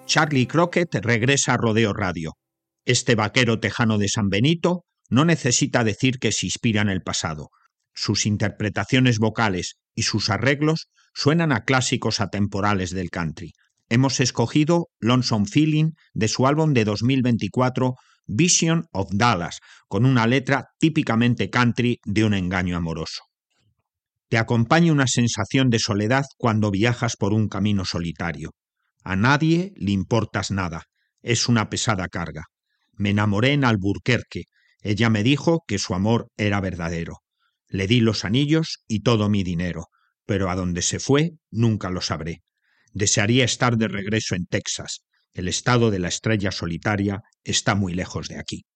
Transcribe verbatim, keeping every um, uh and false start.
Charlie Crockett regresa a Rodeo Radio. Este vaquero tejano de San Benito no necesita decir que se inspira en el pasado. Sus interpretaciones vocales y sus arreglos suenan a clásicos atemporales del country. Hemos escogido Lonesome Feeling de su álbum de dos mil veinticuatro, Vision of Dallas, con una letra típicamente country de un engaño amoroso. Te acompaña una sensación de soledad cuando viajas por un camino solitario. A nadie le importas nada, es una pesada carga. Me enamoré en Alburquerque, ella me dijo que su amor era verdadero. Le di los anillos y todo mi dinero, pero a dónde se fue nunca lo sabré. Desearía estar de regreso en Texas. El estado de la estrella solitaria está muy lejos de aquí.